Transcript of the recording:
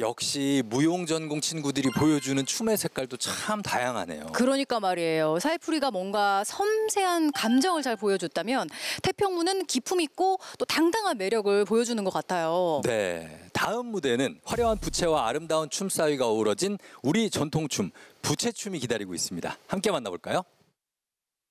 역시 무용전공 친구들이 보여주는 춤의 색깔도 참 다양하네요. 그러니까 말이에요. 살풀이가 뭔가 섬세한 감정을 잘 보여줬다면 태평무는 기품 있고 또 당당한 매력을 보여주는 것 같아요. 네, 다음 무대는 화려한 부채와 아름다운 춤사위가 어우러진 우리 전통춤 부채춤이 기다리고 있습니다. 함께 만나볼까요?